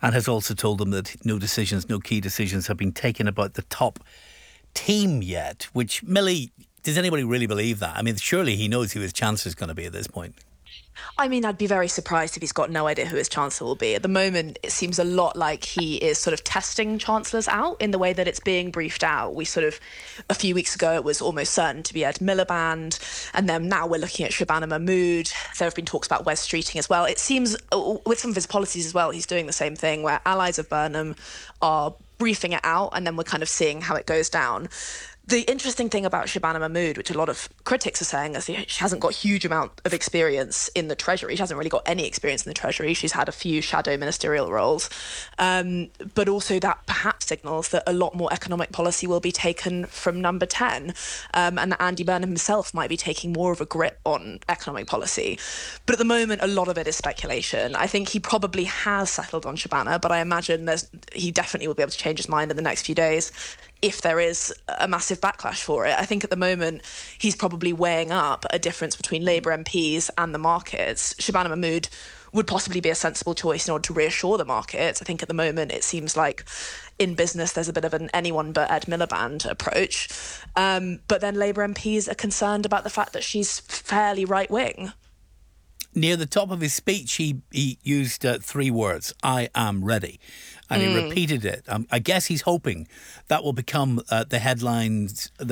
and has also told them that no key decisions have been taken about the top team yet, which, Millie, does anybody really believe that? I mean, surely he knows who his chancellor is going to be at this point. I mean, I'd be very surprised if he's got no idea who his chancellor will be. At the moment, it seems a lot like he is sort of testing chancellors out in the way that it's being briefed out. A few weeks ago, it was almost certain to be Ed Miliband, and then now we're looking at Shabana Mahmood. There have been talks about Wes Streeting as well. It seems, with some of his policies as well, he's doing the same thing, where allies of Burnham are briefing it out, and then we're kind of seeing how it goes down. The interesting thing about Shabana Mahmood, which a lot of critics are saying, is she hasn't got a huge amount of experience in the Treasury. She hasn't really got any experience in the Treasury. She's had a few shadow ministerial roles. But also that perhaps signals that a lot more economic policy will be taken from number 10, and that Andy Burnham himself might be taking more of a grip on economic policy. But at the moment, a lot of it is speculation. I think he probably has settled on Shabana, but I imagine he definitely will be able to change his mind in the next few days if there is a massive backlash for it. I think at the moment he's probably weighing up a difference between Labour MPs and the markets. Shabana Mahmood would possibly be a sensible choice in order to reassure the markets. I think at the moment it seems like in business there's a bit of an anyone but Ed Miliband approach. But then Labour MPs are concerned about the fact that she's fairly right-wing. Near the top of his speech, he used 3 words: "I am ready." And he repeated it. I guess he's hoping that will become the headline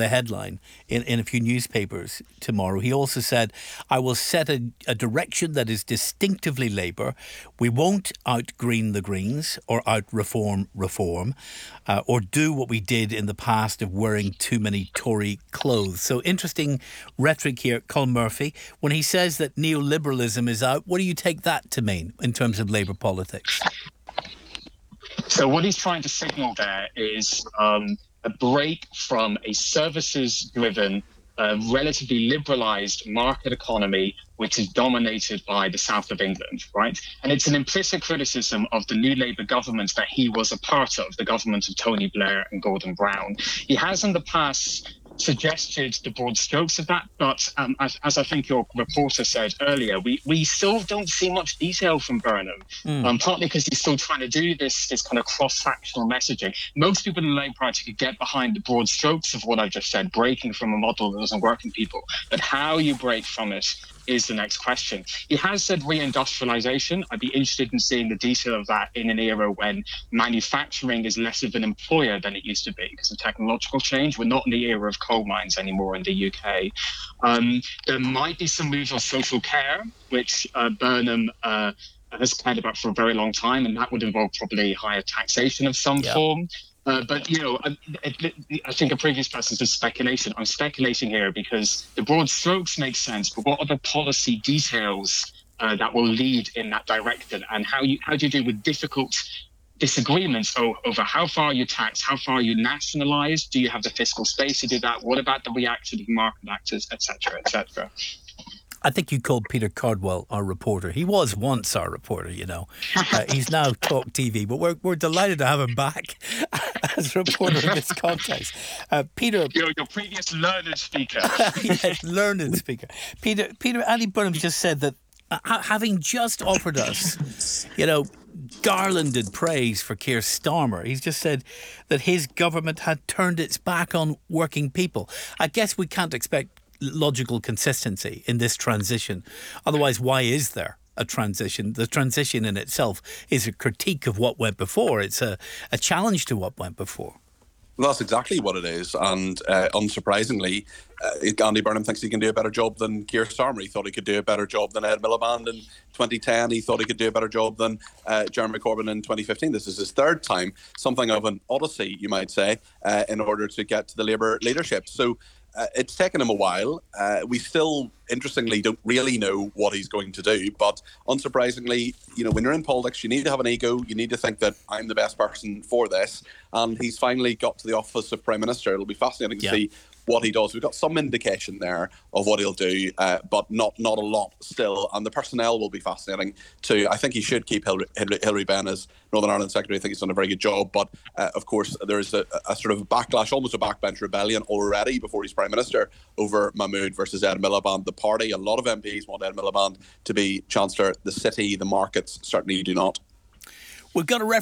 in a few newspapers tomorrow. He also said, "I will set a direction that is distinctively Labour. We won't out-green the Greens or out-reform reform, or do what we did in the past of wearing too many Tory clothes." So interesting rhetoric here, Colin Murphy. When he says that neoliberalism is out, what do you take that to mean in terms of Labour politics? So what he's trying to signal there is a break from a services-driven, relatively liberalised market economy, which is dominated by the south of England, right? And it's an implicit criticism of the new Labour government that he was a part of, the government of Tony Blair and Gordon Brown. He has in the past suggested the broad strokes of that, but as I think your reporter said earlier, we still don't see much detail from Burnham, partly because he's still trying to do this kind of cross-factional messaging. Most people in the Labour Party could get behind the broad strokes of what I just said, breaking from a model that doesn't work in people, but how you break from it is the next question. He has said reindustrialisation. I'd be interested in seeing the detail of that in an era when manufacturing is less of an employer than it used to be because of technological change. We're not in the era of coal mines anymore in the UK. There might be some moves on social care, which Burnham has cared about for a very long time, and that would involve probably higher taxation of some form. But, I think a previous person said speculation. I'm speculating here because the broad strokes make sense, but what are the policy details that will lead in that direction? And how do you deal with difficult disagreements over how far you tax, how far you nationalise? Do you have the fiscal space to do that? What about the reaction of market actors, etc., etc.? I think you called Peter Cardwell our reporter. He was once our reporter, he's now Talk TV, but we're delighted to have him back as a reporter in this context. Peter... Your previous learned speaker. Yes, learned speaker. Peter, Andy Burnham just said that having just offered us, garlanded praise for Keir Starmer, he's just said that his government had turned its back on working people. I guess we can't expect logical consistency in this transition. Otherwise, why is there a transition? The transition in itself is a critique of what went before. It's a challenge to what went before. Well, that's exactly what it is. And unsurprisingly, Andy Burnham thinks he can do a better job than Keir Starmer. He thought he could do a better job than Ed Miliband in 2010. He thought he could do a better job than Jeremy Corbyn in 2015. This is his third time, something of an odyssey, you might say, in order to get to the Labour leadership. So it's taken him a while. We still, interestingly, don't really know what he's going to do. But unsurprisingly, when you're in politics, you need to have an ego. You need to think that I'm the best person for this. And he's finally got to the office of Prime Minister. It'll be fascinating to see what he does. We've got some indication there of what he'll do, but not a lot still. And the personnel will be fascinating too. I think he should keep Hilary Benn as Northern Ireland Secretary. I think he's done a very good job. But of course, there's a sort of backlash, almost a backbench rebellion already before he's Prime Minister over Mahmood versus Ed Miliband. The party, a lot of MPs want Ed Miliband to be Chancellor. The city, the markets certainly do not. We've got a